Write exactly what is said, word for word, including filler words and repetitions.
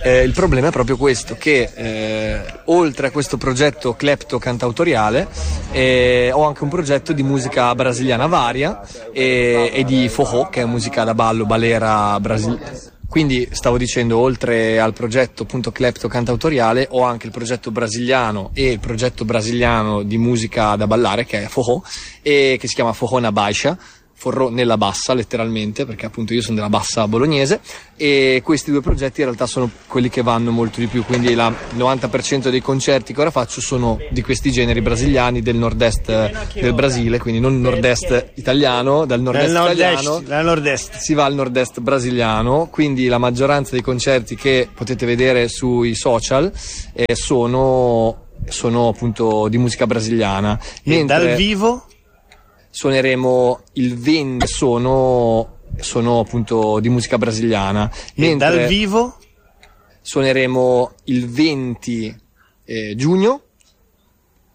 Eh, il problema è proprio questo, che eh, oltre a questo progetto clepto cantautoriale eh, ho anche un progetto di musica brasiliana varia e, e di forró, che è musica da ballo, balera brasiliana. Quindi stavo dicendo, oltre al progetto appunto clepto cantautoriale, ho anche il progetto brasiliano e il progetto brasiliano di musica da ballare, che è forró, e che si chiama Forró na Baixa, forró nella bassa letteralmente, perché appunto io sono della bassa bolognese, e questi due progetti in realtà sono quelli che vanno molto di più, quindi il novanta per cento dei concerti che ora faccio sono di questi generi brasiliani del nord-est del Brasile, quindi non nord-est italiano, dal nord-est italiano dal nord-est si va al nord-est brasiliano, quindi la maggioranza dei concerti che potete vedere sui social eh, sono, sono appunto di musica brasiliana. E mentre dal vivo? Suoneremo il venti, sono, sono appunto di musica brasiliana. E mentre dal vivo? Suoneremo il venti eh, giugno